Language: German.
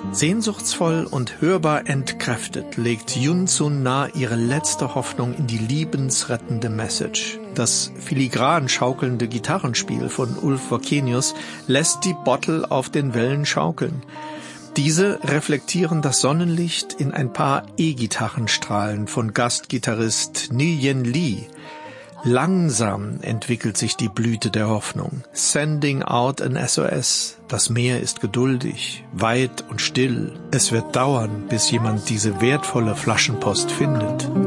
Sehnsuchtsvoll und hörbar entkräftet legt Yun Sun Na ihre letzte Hoffnung in die liebensrettende Message. Das filigran schaukelnde Gitarrenspiel von Ulf Wakenius lässt die Bottle auf den Wellen schaukeln. Diese reflektieren das Sonnenlicht in ein paar E-Gitarrenstrahlen von Gastgitarrist Ni-Yen Lee. Langsam entwickelt sich die Blüte der Hoffnung. Sending out an SOS. Das Meer ist geduldig, weit und still. Es wird dauern, bis jemand diese wertvolle Flaschenpost findet.